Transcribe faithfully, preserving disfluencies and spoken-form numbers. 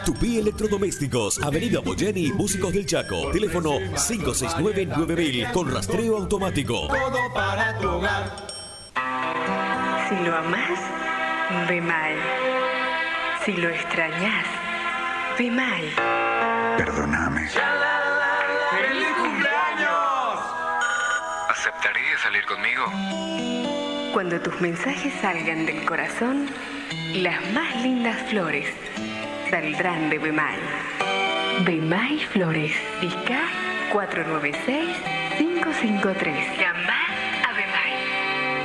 Tupí Electrodomésticos, Avenida Boyeni, Músicos del Chaco. Teléfono cinco seis nueve nueve mil con rastreo automático. Todo para tu hogar. Si lo amás, ve mal. Si lo extrañas, ve mal. Perdóname. ¡Feliz cumpleaños! ¿Aceptarías salir conmigo? Cuando tus mensajes salgan del corazón, las más lindas flores saldrán de Bemay. Bemay Flores, Vizca cuatro nueve seis cinco cinco tres.